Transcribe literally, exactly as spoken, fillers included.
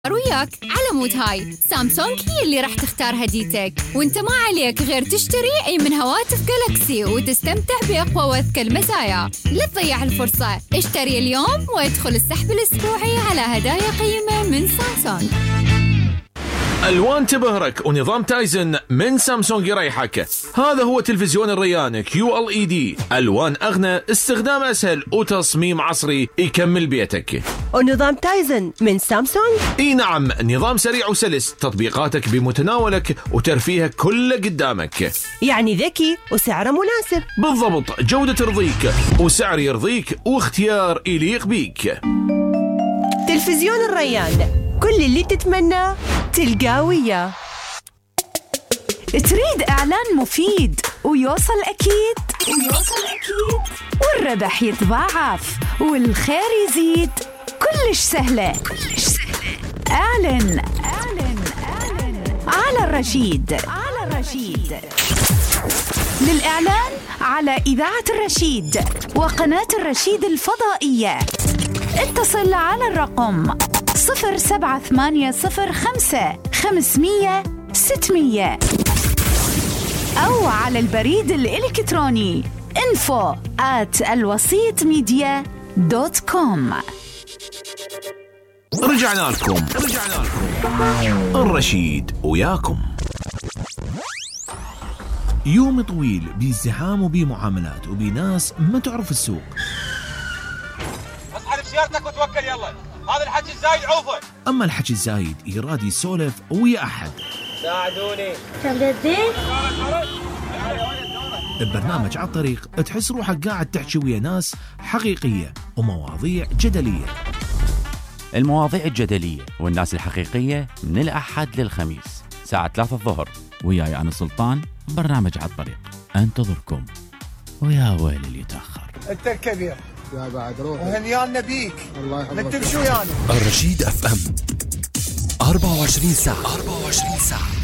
وياك على مود هاي. سامسونج هي اللي راح تختار هديتك، وانت ما عليك غير تشتري اي من هواتف جالكسي وتستمتع باقوى واذكى المزايا. لا تضيع الفرصة، اشتري اليوم وادخل السحب الاسبوعي على هدايا قيمة من سامسونج. ألوان تبهرك ونظام تايزن من سامسونج يريحك. هذا هو تلفزيون الريان كيو إل إي دي، ألوان أغنى، استخدام أسهل وتصميم عصري يكمل بيتك. ونظام تايزن من سامسونج؟ اي نعم، نظام سريع وسلس، تطبيقاتك بمتناولك وترفيهك كله قدامك. يعني ذكي وسعره مناسب. بالضبط، جودة ترضيك وسعر يرضيك واختيار يليق بيك. تلفزيون الريان، كل اللي تتمنى تلقاه وياه. تريد إعلان مفيد ويوصل أكيد ويوصل أكيد والربح يتضاعف والخير يزيد؟ كلش سهلة كلش سهلة. أعلن أعلن أعلن على الرشيد على الرشيد. للإعلان على إذاعة الرشيد وقناة الرشيد الفضائية اتصل على الرقم صفر سبعة ثمانية صفر خمسة خمسمية ستمية أو على البريد الإلكتروني info at الوسيط ميديا دوت كوم. رجعنا لكم رجعنا لكم الرشيد وياكم. يوم طويل بازدحام وبمعاملات وبناس ما تعرف السوق. اصحى بسيارتك وتوكل يلا، هذا الحكي الزايد عوفه. اما الحكي الزايد يراد يسولف ويا احد. ساعدوني. تبدي ببرنامج على الطريق تحس روحك قاعد تحكي ويا ناس حقيقية ومواضيع جدلية. المواضيع الجدلية والناس الحقيقية من الأحد للخميس ساعة ثلاثة الظهر، وياي أنا سلطان. برنامج على الطريق انتظركم، ويا ويل اللي يتأخر. انت الكبير يا بعد روح وهنيانا بيك. الله يحفظك. انك تمشي ويانا. الرشيد اف ام أربعة وعشرين ساعة أربعة وعشرين ساعة.